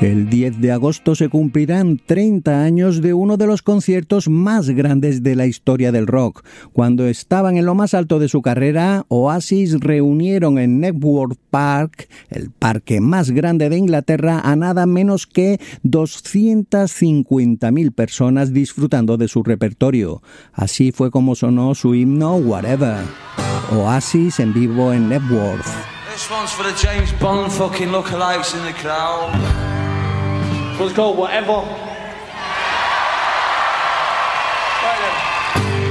El 10 de agosto se cumplirán 30 años de uno de los conciertos más grandes de la historia del rock. Cuando estaban en lo más alto de su carrera, Oasis reunieron en Knebworth Park, el parque más grande de Inglaterra, a nada menos que 250.000 personas disfrutando de su repertorio. Así fue como sonó su himno Whatever. Oasis en vivo en Knebworth. This one's for the James Bond fucking lookalikes in the crowd. So it's called Whatever.